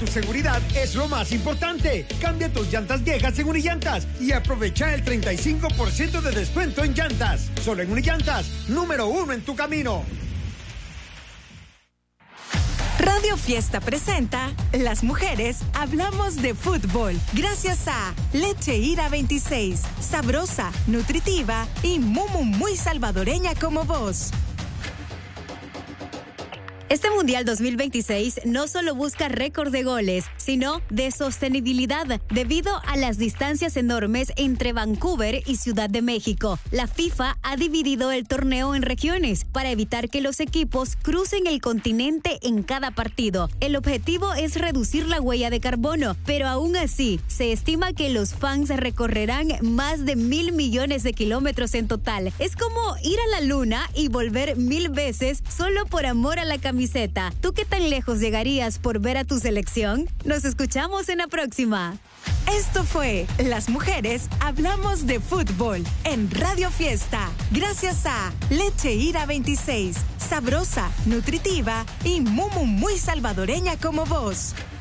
tu seguridad es lo más importante. Cambia tus llantas viejas en Unillantas y aprovecha el 35% de descuento en llantas. Solo en Unillantas, número 1 en tu camino. Radio Fiesta presenta Las Mujeres Hablamos de Fútbol. Gracias a Leche Ira 26, sabrosa, nutritiva y muy salvadoreña como vos. Este Mundial 2026 no solo busca récord de goles, sino de sostenibilidad debido a las distancias enormes entre Vancouver y Ciudad de México. La FIFA ha dividido el torneo en regiones para evitar que los equipos crucen el continente en cada partido. El objetivo es reducir la huella de carbono, pero aún así se estima que los fans recorrerán más de 1,000 millones de kilómetros en total. Es como ir a la luna y volver 1,000 veces solo por amor a la camiseta. ¿Tú qué tan lejos llegarías por ver a tu selección? Nos escuchamos en la próxima. Esto fue Las Mujeres Hablamos de Fútbol en Radio Fiesta. Gracias a Leche Ira 26, sabrosa, nutritiva y muy salvadoreña como vos.